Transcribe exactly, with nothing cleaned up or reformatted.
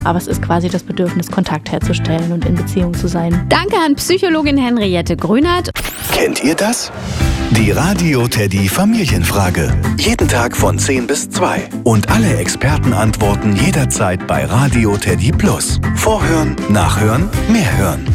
Aber es ist quasi das Bedürfnis, Kontakt herzustellen und in Beziehung zu sein. Danke an Psychologin Henriette Grünert. Kennt ihr das? Die Radio Teddy Familienfrage. Jeden Tag von zehn bis zwei. Und alle Experten antworten jederzeit bei Radio Teddy Plus. Vorhören, nachhören, mehr hören.